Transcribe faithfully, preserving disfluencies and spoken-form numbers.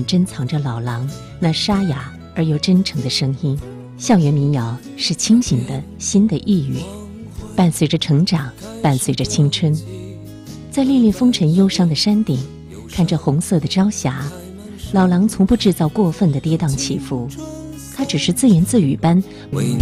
珍藏着老狼那沙哑而又真诚的声音。校园民谣是清醒的新的呓语，伴随着成长，伴随着青春。在历历风尘忧伤的山顶，看着红色的朝霞，老狼从不制造过分的跌宕起伏，他只是自言自语般